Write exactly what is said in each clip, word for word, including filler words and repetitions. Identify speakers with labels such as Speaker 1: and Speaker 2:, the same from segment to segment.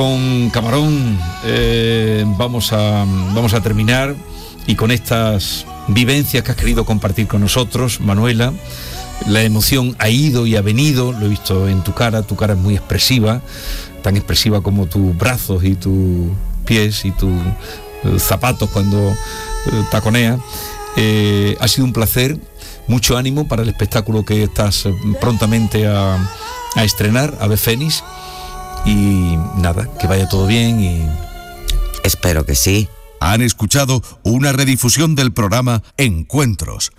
Speaker 1: Con Camarón eh, vamos, a, vamos a terminar, y con estas vivencias que has querido compartir con nosotros, Manuela. La emoción ha ido y ha venido, lo he visto en tu cara, tu cara es muy expresiva, tan expresiva como tus brazos y tus pies y tus eh, zapatos cuando eh, taconeas. Eh, ha sido un placer, mucho ánimo para el espectáculo que estás eh, prontamente a, a estrenar, Ave Fénix, y nada, que vaya todo bien y...
Speaker 2: Espero que sí.
Speaker 3: Han escuchado una redifusión del programa Encuentros.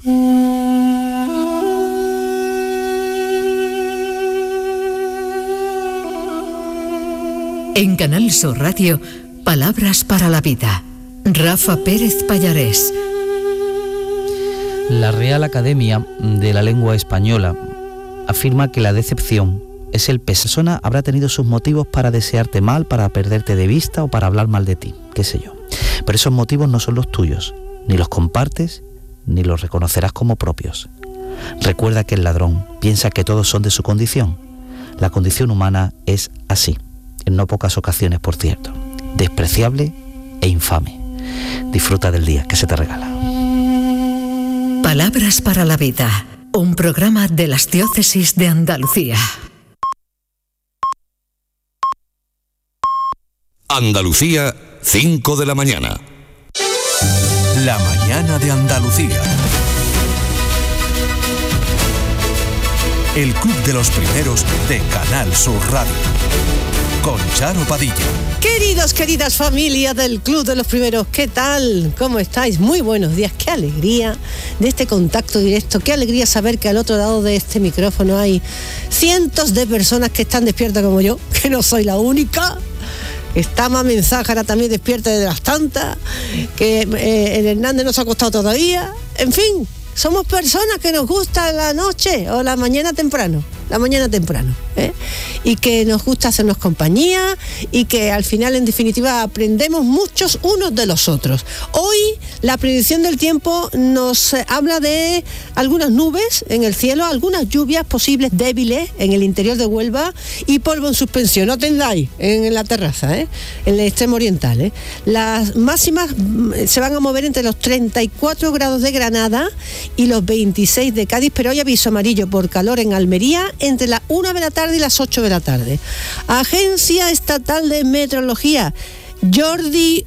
Speaker 4: En Canal Sur Radio, Palabras para la Vida. Rafa Pérez Pallarés.
Speaker 5: La Real Academia de la Lengua Española afirma que la decepción es el peso. La persona habrá tenido sus motivos para desearte mal, para perderte de vista o para hablar mal de ti, qué sé yo. Pero esos motivos no son los tuyos, ni los compartes, ni los reconocerás como propios. Recuerda que el ladrón piensa que todos son de su condición. La condición humana es así, en no pocas ocasiones, por cierto, despreciable e infame. Disfruta del día que se te regala.
Speaker 4: Palabras para la Vida, un programa de las diócesis de Andalucía.
Speaker 6: Andalucía, cinco de la mañana.
Speaker 3: La mañana de Andalucía. El Club de los Primeros de Canal Sur Radio. Con Charo Padilla.
Speaker 7: Queridos, queridas familias del Club de los Primeros, ¿qué tal? ¿Cómo estáis? Muy buenos días. Qué alegría de este contacto directo. Qué alegría saber que al otro lado de este micrófono hay cientos de personas que están despiertas como yo, que no soy la única. Está Mame Zájara también despierta de las tantas, que eh, el Hernández no se ha acostado todavía. En fin, somos personas que nos gusta la noche o la mañana temprano, la mañana temprano, ¿eh? Y que nos gusta hacernos compañía y que al final, en definitiva, aprendemos muchos unos de los otros. Hoy la predicción del tiempo nos habla de algunas nubes en el cielo, algunas lluvias posibles débiles en el interior de Huelva y polvo en suspensión. No tendáis en la terraza, ¿eh? En el extremo oriental, ¿eh? Las máximas se van a mover entre los treinta y cuatro grados de Granada y los veintiséis de Cádiz, pero hoy aviso amarillo por calor en Almería entre las una de la tarde y las ocho de la tarde. Agencia Estatal de Meteorología, Jordi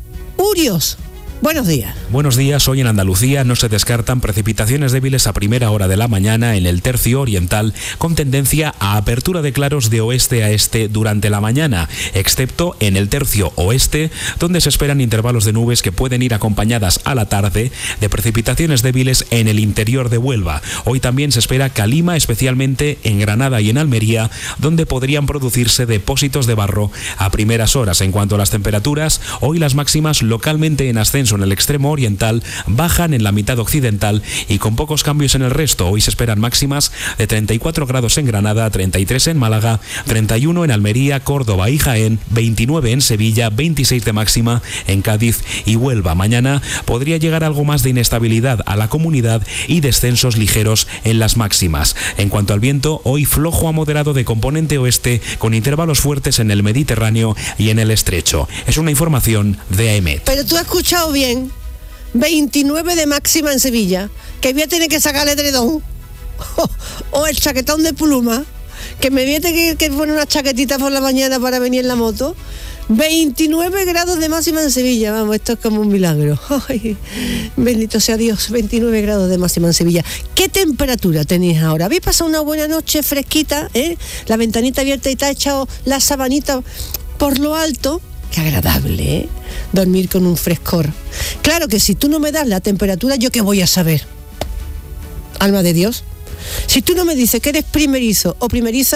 Speaker 7: Urios. Buenos días.
Speaker 8: Buenos días. Hoy en Andalucía no se descartan precipitaciones débiles a primera hora de la mañana en el tercio oriental, con tendencia a apertura de claros de oeste a este durante la mañana, excepto en el tercio oeste, donde se esperan intervalos de nubes que pueden ir acompañadas a la tarde de precipitaciones débiles en el interior de Huelva. Hoy también se espera calima, especialmente en Granada y en Almería, donde podrían producirse depósitos de barro a primeras horas. En cuanto a las temperaturas, hoy las máximas localmente en ascenso en el extremo oriental, bajan en la mitad occidental y con pocos cambios en el resto. Hoy se esperan máximas de treinta y cuatro grados en Granada, treinta y tres en Málaga, treinta y uno en Almería, Córdoba y Jaén, veintinueve en Sevilla, veintiséis de máxima en Cádiz y Huelva. Mañana podría llegar algo más de inestabilidad a la comunidad y descensos ligeros en las máximas. En cuanto al viento, hoy flojo a moderado de componente oeste, con intervalos fuertes en el Mediterráneo y en el Estrecho. Es una información de A E M E T.
Speaker 7: Pero tú has escuchado bien, veintinueve de máxima en Sevilla, que voy a tener que sacar el edredón o, o el chaquetón de pluma, que me voy a tener que, que poner una chaquetita por la mañana para venir en la moto. veintinueve grados de máxima en Sevilla, vamos, esto es como un milagro. Ay, bendito sea Dios, veintinueve grados de máxima en Sevilla. ¿Qué temperatura tenéis ahora? ¿Habéis pasado una buena noche fresquita, eh? La ventanita abierta y te ha echado la sabanita por lo alto. Qué agradable, ¿eh? Dormir con un frescor. Claro que si tú no me das la temperatura, ¿yo qué voy a saber? Alma de Dios. Si tú no me dices que eres primerizo o primeriza,